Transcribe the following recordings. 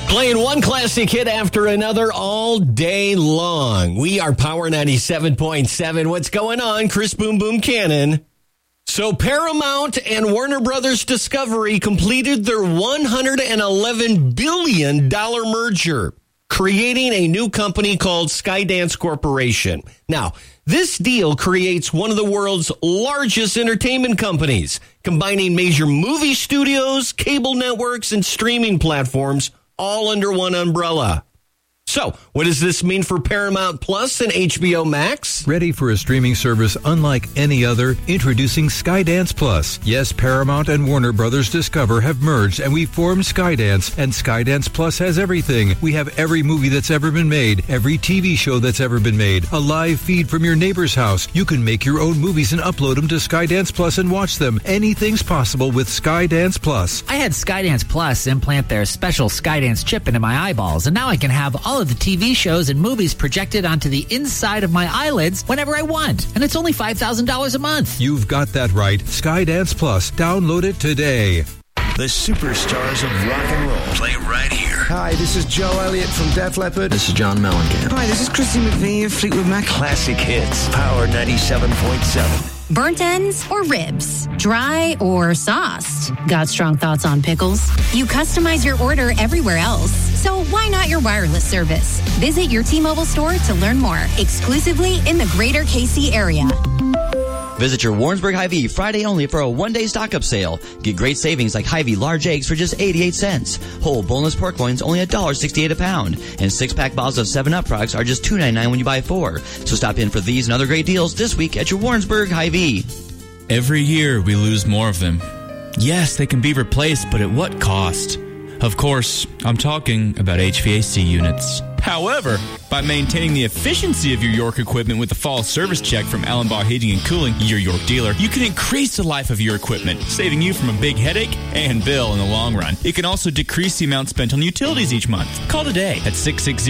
Playing one classic hit after another all day long. We are Power 97.7. What's going on? Chris Boom Boom Cannon. So Paramount and Warner Brothers Discovery completed their $111 billion merger, creating a new company called Skydance Corporation. Now, this deal creates one of the world's largest entertainment companies, combining major movie studios, cable networks, and streaming platforms all under one umbrella. So, what does this mean for Paramount Plus and HBO Max? Ready for a streaming service unlike any other? Introducing Skydance Plus. Yes, Paramount and Warner Brothers Discover have merged and we formed Skydance, and Skydance Plus has everything. We have every movie that's ever been made, every TV show that's ever been made, a live feed from your neighbor's house. You can make your own movies and upload them to Skydance Plus and watch them. Anything's possible with Skydance Plus. I had Skydance Plus implant their special Skydance chip into my eyeballs, and now I can have all of the TV shows and movies projected onto the inside of my eyelids whenever I want. And it's only $5,000 a month. You've got that right. Skydance Plus. Download it today. The superstars of rock and roll play right here. Hi, this is Joe Elliott from Def Leppard. This is John Mellencamp. Hi, this is Christy McVie of Fleetwood Mac. Classic hits. Power 97.7. Burnt ends or ribs? Dry or sauced? Got strong thoughts on pickles? You customize your order everywhere else, so why not your wireless service? Visit your T-Mobile store to learn more, exclusively in the greater KC area. Visit your Warrensburg Hy-Vee Friday only for a one-day stock-up sale. Get great savings like Hy-Vee large eggs for just 88 cents. Whole boneless pork loins only $1.68 a pound. And 6-pack bottles of 7-Up products are just $2.99 when you buy 4. So stop in for these and other great deals this week at your Warrensburg Hy-Vee. Every year we lose more of them. Yes, they can be replaced, but at what cost? Of course, I'm talking about HVAC units. However, by maintaining the efficiency of your York equipment with a fall service check from Allenbaugh Heating and Cooling, your York dealer, you can increase the life of your equipment, saving you from a big headache and bill in the long run. It can also decrease the amount spent on utilities each month. Call today at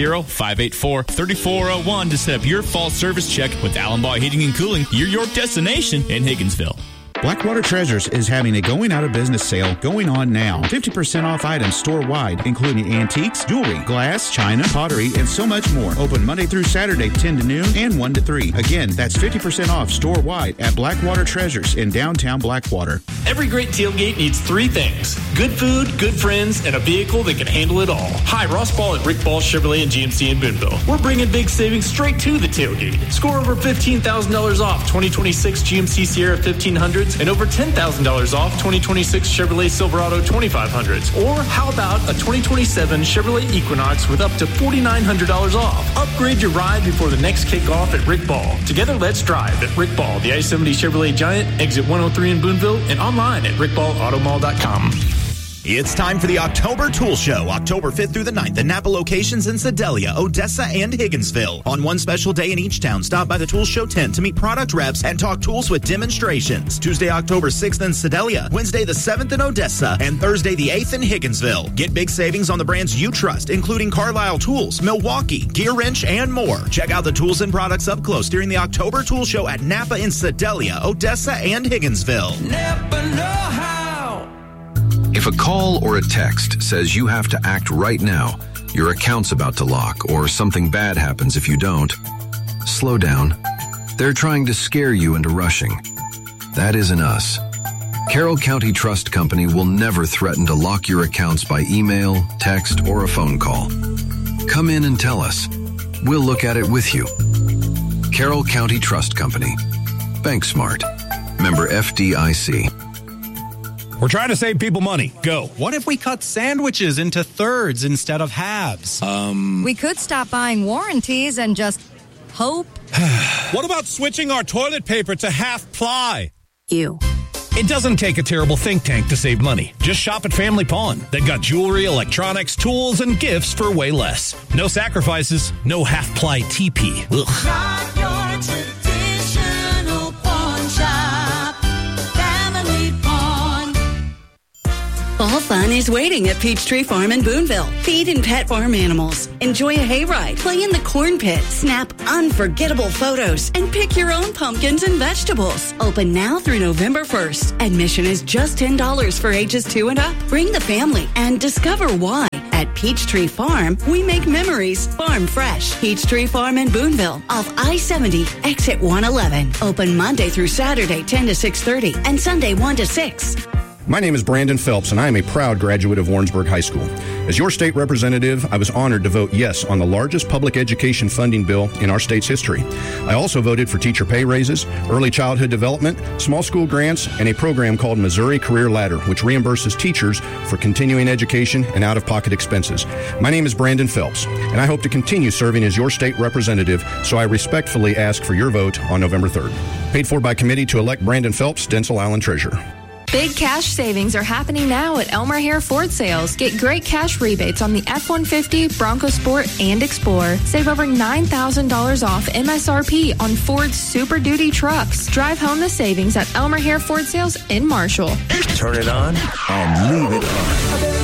660-584-3401 to set up your fall service check with Allenbaugh Heating and Cooling, your York destination in Higginsville. Blackwater Treasures is having a going out of business sale going on now. 50% off items store-wide, including antiques, jewelry, glass, china, pottery, and so much more. Open Monday through Saturday, 10 to noon and 1 to 3. Again, that's 50% off store-wide at Blackwater Treasures in downtown Blackwater. Every great tailgate needs 3 things: good food, good friends, and a vehicle that can handle it all. Hi, Ross Ball at Rick Ball Chevrolet and GMC in Boonville. We're bringing big savings straight to the tailgate. Score over $15,000 off 2026 GMC Sierra 1500s and over $10,000 off 2026 Chevrolet Silverado 2500s. Or how about a 2027 Chevrolet Equinox with up to $4,900 off? Upgrade your ride before the next kickoff at Rick Ball. Together, let's drive at Rick Ball, the I-70 Chevrolet Giant, exit 103 in Boonville, and online at rickballautomall.com. It's time for the October Tool Show, October 5th through the 9th at Napa locations in Sedalia, Odessa, and Higginsville. On one special day in each town, stop by the Tool Show tent to meet product reps and talk tools with demonstrations. Tuesday, October 6th in Sedalia, Wednesday the 7th in Odessa, and Thursday the 8th in Higginsville. Get big savings on the brands you trust, including Carlisle Tools, Milwaukee, Gear Wrench, and more. Check out the tools and products up close during the October Tool Show at Napa in Sedalia, Odessa, and Higginsville. Never know how. If a call or a text says you have to act right now, your account's about to lock, or something bad happens if you don't, slow down. They're trying to scare you into rushing. That isn't us. Carroll County Trust Company will never threaten to lock your accounts by email, text, or a phone call. Come in and tell us. We'll look at it with you. Carroll County Trust Company. Bank Smart. Member FDIC. We're trying to save people money. Go. What if we cut sandwiches into thirds instead of halves? We could stop buying warranties and just hope. What about switching our toilet paper to half ply? It doesn't take a terrible think tank to save money. Just shop at Family Pawn. They've got jewelry, electronics, tools, and gifts for way less. No sacrifices, no half-ply TP. Ugh. Not your traditional pawn shop. Family Pawn. Fall fun is waiting at Peachtree Farm in Boonville. Feed and pet farm animals. Enjoy a hayride. Play in the corn pit. Snap unforgettable photos. And pick your own pumpkins and vegetables. Open now through November 1st. Admission is just $10 for ages 2 and up. Bring the family and discover why At Peachtree Farm, we make memories farm fresh. Peachtree Farm in Boonville, off I-70, exit 111. Open Monday through Saturday, 10 to 6:30, and Sunday, 1 to 6. My name is Brandon Phelps, and I am a proud graduate of Warrensburg High School. As your state representative, I was honored to vote yes on the largest public education funding bill in our state's history. I also voted for teacher pay raises, early childhood development, small school grants, and a program called Missouri Career Ladder, which reimburses teachers for continuing education and out-of-pocket expenses. My name is Brandon Phelps, and I hope to continue serving as your state representative, so I respectfully ask for your vote on November 3rd. Paid for by committee to elect Brandon Phelps, Stencil Island Treasurer. Big cash savings are happening now at Elmer Hare Ford Sales. Get great cash rebates on the F-150, Bronco Sport, and Explorer. Save over $9,000 off MSRP on Ford's Super Duty trucks. Drive home the savings at Elmer Hare Ford Sales in Marshall. Turn it on and leave it on.